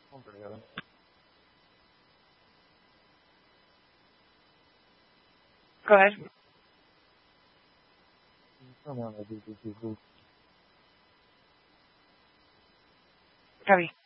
Obrigado. Go ahead. Come on, I do. Copy.